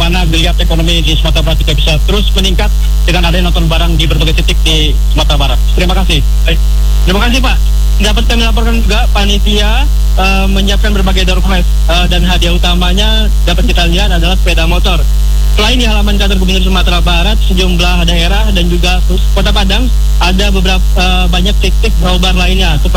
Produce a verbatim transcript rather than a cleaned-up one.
bagaimana geliat ekonomi di Sumatera Barat juga bisa terus meningkat dengan adanya nonton bareng di berbagai titik di Sumatera Barat. Terima kasih. Baik. Terima kasih Pak. Dapat kami laporkan juga panitia uh, menyiapkan berbagai door prize uh, dan hadiah utamanya dapat kita lihat adalah sepeda motor. Selain di halaman kantor Gubernur Sumatera Barat, sejumlah daerah dan juga Kota Padang ada beberapa uh, banyak titik roll bar lainnya.